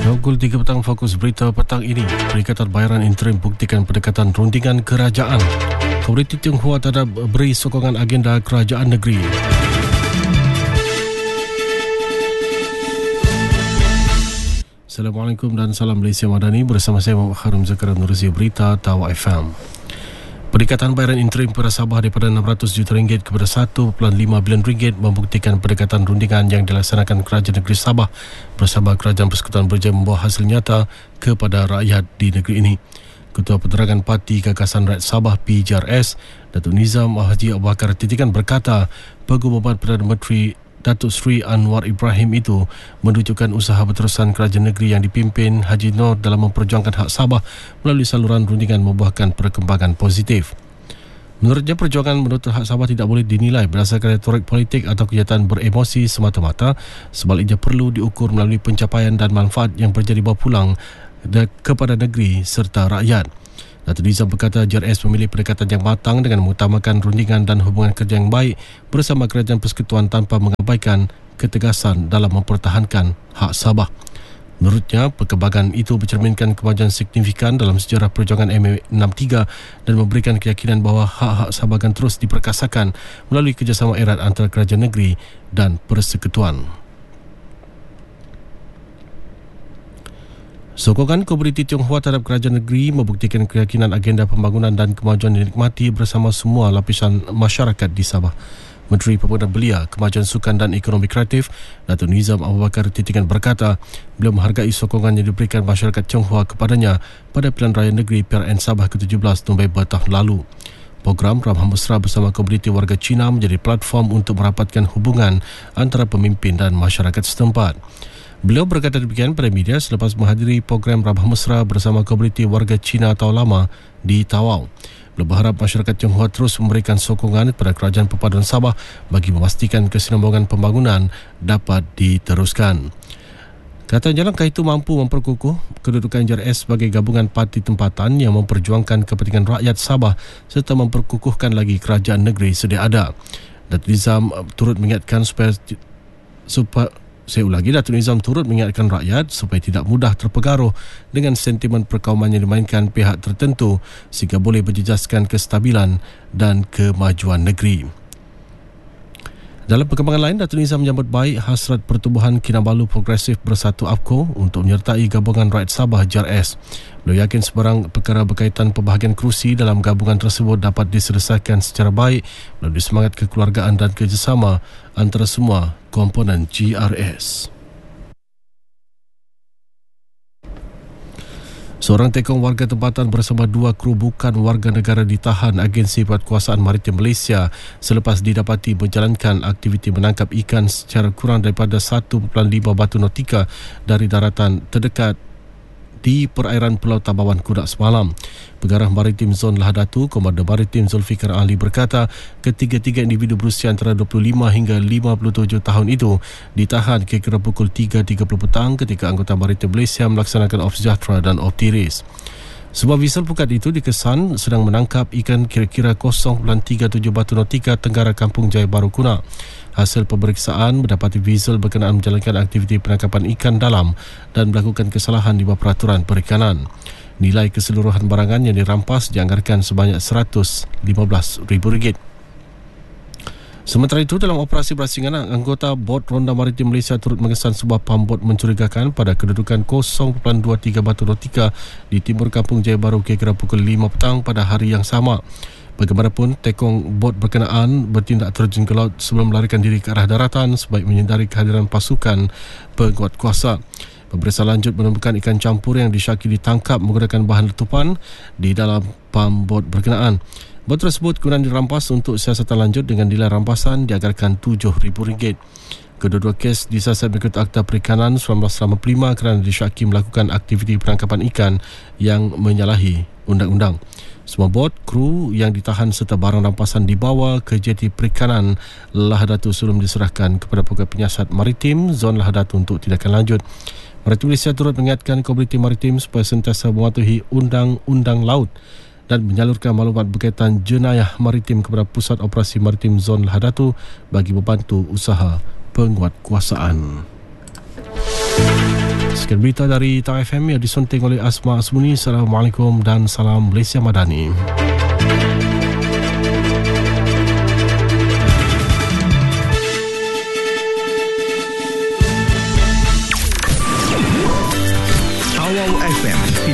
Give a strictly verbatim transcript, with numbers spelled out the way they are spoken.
Pukul tiga petang, fokus berita petang ini. Perikatan Bayaran Interim buktikan pendekatan rundingan kerajaan. Komuniti Tionghoa terhadap beri sokongan agenda kerajaan negeri. Assalamualaikum dan salam Malaysia Madani. Bersama saya Muhammad Harum Zakaria menerusi berita Tawa F M. Peningkatan bayaran interim kepada Sabah daripada enam ratus juta ringgit kepada satu perpuluhan lima bilion ringgit membuktikan pendekatan rundingan yang dilaksanakan Kerajaan Negeri Sabah bersama Kerajaan Persekutuan berjaya membawa hasil nyata kepada rakyat di negeri ini. Ketua Penerangan Parti Gagasan Rakyat Sabah P J R S, Datuk Nizam Haji Abu Bakar Titikan berkata, pengumuman Perdana Menteri Datuk Seri Anwar Ibrahim itu menunjukkan usaha berterusan kerajaan negeri yang dipimpin Haji Noor dalam memperjuangkan hak Sabah melalui saluran rundingan membuahkan perkembangan positif. Menurutnya, perjuangan menuntut hak Sabah tidak boleh dinilai berdasarkan retorik politik atau kenyataan beremosi semata-mata, sebaliknya perlu diukur melalui pencapaian dan manfaat yang berjadi bawa pulang kepada negeri serta rakyat. Datuk Nizam berkata J R S memilih pendekatan yang matang dengan mengutamakan rundingan dan hubungan kerja yang baik bersama Kerajaan Persekutuan tanpa mengabaikan ketegasan dalam mempertahankan hak Sabah. Menurutnya, perkembangan itu mencerminkan kemajuan signifikan dalam sejarah perjuangan M A enam tiga dan memberikan keyakinan bahawa hak-hak Sabah akan terus diperkasakan melalui kerjasama erat antara kerajaan negeri dan persekutuan. Sokongan komuniti Tionghoa terhadap kerajaan negeri membuktikan keyakinan agenda pembangunan dan kemajuan dinikmati bersama semua lapisan masyarakat di Sabah. Menteri Pembangunan Belia, Kemajuan Sukan dan Ekonomi Kreatif, Datuk Nizam Abu Bakar Titikan berkata, beliau menghargai sokongan yang diberikan masyarakat Tionghoa kepadanya pada Pilihan Raya Negeri P R N Sabah ke tujuh belas November tahun lalu. Program Ramah Mesra bersama komuniti warga Cina menjadi platform untuk merapatkan hubungan antara pemimpin dan masyarakat setempat. Beliau berkata demikian pada media selepas menghadiri program Ramah Mesra bersama komuniti warga Cina atau lama di Tawau. Beliau berharap masyarakat Tionghoa terus memberikan sokongan kepada Kerajaan Perpaduan Sabah bagi memastikan kesinambungan pembangunan dapat diteruskan. Katanya langkah itu mampu memperkukuh kedudukan J R S sebagai gabungan parti tempatan yang memperjuangkan kepentingan rakyat Sabah serta memperkukuhkan lagi kerajaan negeri sedia ada. Datuk Nizam turut mengingatkan supaya supaya Saya ulangi, Datuk Nizam turut mengingatkan rakyat supaya tidak mudah terpengaruh dengan sentimen perkauman yang dimainkan pihak tertentu sehingga boleh menjejaskan kestabilan dan kemajuan negeri. Dalam perkembangan lain, Datuk Nizam menyambut baik hasrat Pertubuhan Kinabalu Progresif Bersatu A P C O untuk menyertai gabungan rakyat Sabah J R S. Beliau yakin sebarang perkara berkaitan pembahagian kerusi dalam gabungan tersebut dapat diselesaikan secara baik melalui semangat kekeluargaan dan kerjasama antara semua komponen G R S. Seorang tekong warga tempatan bersama dua kru bukan warga negara ditahan Agensi Perkuasaan Maritim Malaysia selepas didapati menjalankan aktiviti menangkap ikan secara kurang daripada satu perpuluhan lima batu nautika dari daratan terdekat di perairan Pulau Tabawan Kudak semalam. Pengarah Maritim Zon Lahadatu, Komander Maritim Zulfikar Ali berkata, ketiga-tiga individu berusia antara dua puluh lima hingga lima puluh tujuh tahun itu ditahan kira-kira pukul tiga tiga puluh petang ketika anggota Maritim Malaysia melaksanakan Off Sejahtera dan Off Tiris. Sebuah visel pukat itu dikesan sedang menangkap ikan kira-kira kosong perpuluhan tiga tujuh batu nautika tenggara Kampung Jaya Baru Kunak. Hasil pemeriksaan mendapati visel berkenaan menjalankan aktiviti penangkapan ikan dalam dan melakukan kesalahan di bawah peraturan perikanan. Nilai keseluruhan barangan yang dirampas dianggarkan sebanyak seratus lima belas ribu ringgit. Sementara itu, dalam operasi berasingan, anggota Bot Ronda Maritim Malaysia turut mengesan sebuah pambot mencurigakan pada kedudukan kosong perpuluhan dua tiga batu nautika di timur Kampung Jaya Baru kira-kira pukul lima petang pada hari yang sama. Bagaimanapun, tekong bot berkenaan bertindak terjun ke laut sebelum melarikan diri ke arah daratan sebaik menyindari kehadiran pasukan penguat kuasa. Pemeriksaan lanjut menemukan ikan campur yang disyaki ditangkap menggunakan bahan letupan di dalam pam bot berkenaan. Bot tersebut kemudian dirampas untuk siasatan lanjut dengan nilai rampasan dianggarkan tujuh ribu ringgit. Kedua-dua kes disiasat mengikut Akta Perikanan seribu sembilan ratus lapan puluh lima kerana disyaki melakukan aktiviti penangkapan ikan yang menyalahi undang-undang. Semua bot, kru yang ditahan serta barang rampasan dibawa ke jeti perikanan Lahadatu sebelum diserahkan kepada Pegawai Penyiasat Maritim Zon Lahadatu untuk tindakan lanjut. Maritim Malaysia turut mengingatkan komuniti maritim supaya sentiasa mematuhi undang-undang laut dan menyalurkan maklumat berkaitan jenayah maritim kepada Pusat Operasi Maritim Zon Lahadatu bagi membantu usaha penguatkuasaan. Sekian berita dari Tau F M yang disunting oleh Asma Asmuni. Assalamualaikum dan salam Malaysia Madani.